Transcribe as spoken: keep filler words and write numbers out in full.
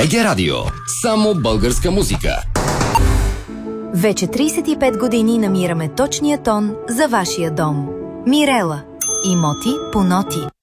БГ Радио. Само българска музика. Вече трийсет и пет години намираме точния тон за вашия дом. Мирела. Имоти по ноти.